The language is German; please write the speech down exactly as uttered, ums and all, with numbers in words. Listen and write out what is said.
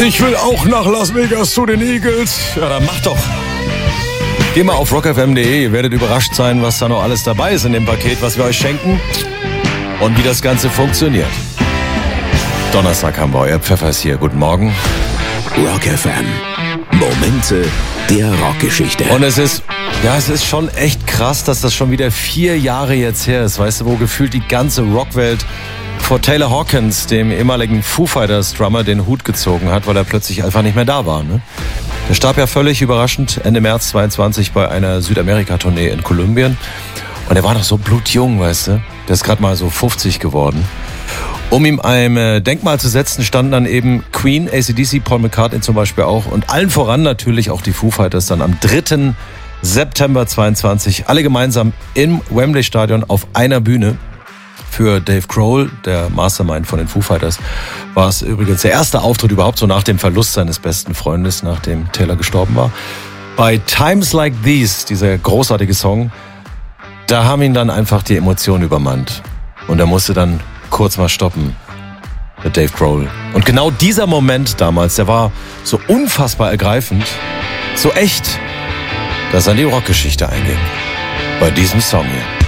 Ich will auch nach Las Vegas zu den Eagles. Ja, dann mach doch. Geh mal auf rock f m punkt de, ihr werdet überrascht sein, was da noch alles dabei ist in dem Paket, was wir euch schenken und wie das Ganze funktioniert. Donnerstag haben wir, euer Pfeffer ist hier. Guten Morgen. Rock F M. Momente der Rockgeschichte. Und es ist, ja, es ist schon echt krass, dass das schon wieder vier Jahre jetzt her ist. Weißt du, wo gefühlt die ganze Rockwelt vor Taylor Hawkins, dem ehemaligen Foo Fighters Drummer, den Hut gezogen hat, weil er plötzlich einfach nicht mehr da war. Ne? Der starb ja völlig überraschend Ende März zweiundzwanzig bei einer Südamerika-Tournee in Kolumbien. Und er war noch so blutjung, weißt du. Der ist gerade mal so fünfzig geworden. Um ihm ein Denkmal zu setzen, standen dann eben Queen, A C D C, Paul McCartney zum Beispiel auch und allen voran natürlich auch die Foo Fighters dann am dritten September zweiundzwanzig, alle gemeinsam im Wembley Stadion auf einer Bühne. Für Dave Grohl, der Mastermind von den Foo Fighters, war es übrigens der erste Auftritt überhaupt so nach dem Verlust seines besten Freundes, nachdem Taylor gestorben war. Bei Times Like These, dieser großartige Song, da haben ihn dann einfach die Emotionen übermannt. Und er musste dann kurz mal stoppen, der Dave Grohl. Und genau dieser Moment damals, der war so unfassbar ergreifend, so echt, dass er in die Rockgeschichte einging. Bei diesem Song hier.